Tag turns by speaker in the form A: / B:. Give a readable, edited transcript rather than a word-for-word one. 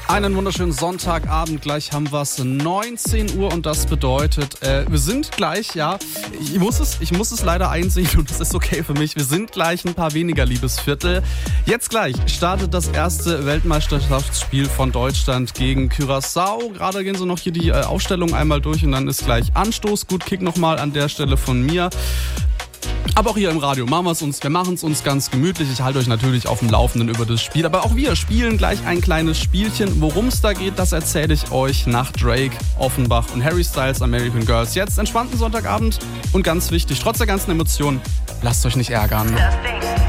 A: Einen wunderschönen Sonntagabend, gleich haben wir es 19 Uhr und das bedeutet, wir sind gleich, ja, ich muss es leider einsehen und das ist okay für mich, wir sind gleich ein paar weniger Liebesviertel. Jetzt gleich startet das erste Weltmeisterschaftsspiel von Deutschland gegen Curaçao. Gerade gehen so noch hier die Aufstellung einmal durch und dann ist gleich Anstoß. Gut, Kick nochmal an der Stelle von mir. Aber auch hier im Radio wir machen es uns ganz gemütlich. Ich halte euch natürlich auf dem Laufenden über das Spiel. Aber auch wir spielen gleich ein kleines Spielchen. Worum es da geht, das erzähle ich euch nach Drake, Offenbach und Harry Styles American Girls. Jetzt entspannten Sonntagabend und ganz wichtig, trotz der ganzen Emotionen, lasst euch nicht ärgern.